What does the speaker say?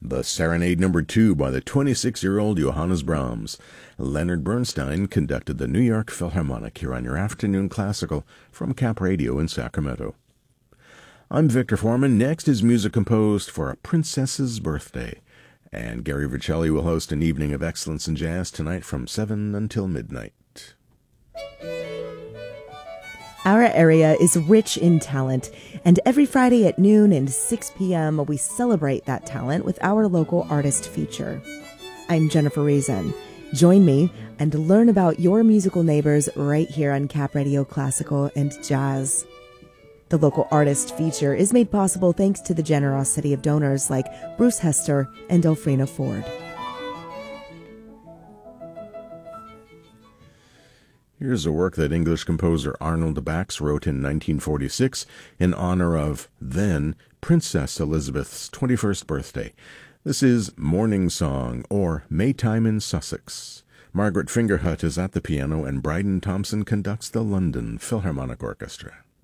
The Serenade No. 2 by the 26-year-old Johannes Brahms. Leonard Bernstein conducted the New York Philharmonic here on your afternoon classical from Cap Radio in Sacramento. I'm Victor Foreman. Next is music composed for a princess's birthday. And Gary Vercelli will host an evening of excellence in jazz tonight from 7 until midnight. Our area is rich in talent, and every Friday at noon and 6 p.m. we celebrate that talent with our local artist feature. I'm Jennifer Reason. Join me and learn about your musical neighbors right here on Cap Radio Classical and Jazz. The local artist feature is made possible thanks to the generosity of donors like Bruce Hester and Elfrina Ford. Here's a work that English composer Arnold Bax wrote in 1946 in honor of, then, Princess Elizabeth's 21st birthday. This is Morning Song, or Maytime in Sussex. Margaret Fingerhut is at the piano, and Bryden Thompson conducts the London Philharmonic Orchestra.